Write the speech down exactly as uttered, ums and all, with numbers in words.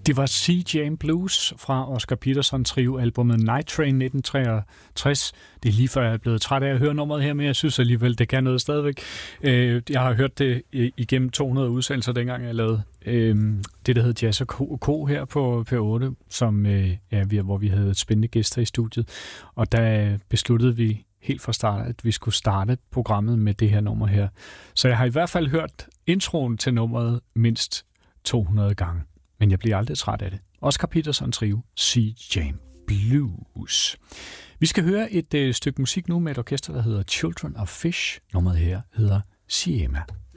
Det var Sea Jam Blues fra Oscar Peterson Trio-albummet Night Train nitten treogtres. Det er lige før jeg er blevet træt af at høre nummeret her, men jeg synes alligevel, det kan noget stadigvæk. Jeg har hørt det igennem to hundrede udsendelser, dengang jeg lavede det, der hed Jazz og Ko her på P otte, som, ja, hvor vi havde spændende gæster i studiet. Og der besluttede vi helt fra start, at vi skulle starte programmet med det her nummer her. Så jeg har i hvert fald hørt introen til nummeret mindst to hundrede gange. Men jeg bliver aldrig træt af det. Oscar Peterson Trio, Sea Jam Blues. Vi skal høre et øh, stykke musik nu med et orkester, der hedder Children of Fish. Nummeret her hedder Siema.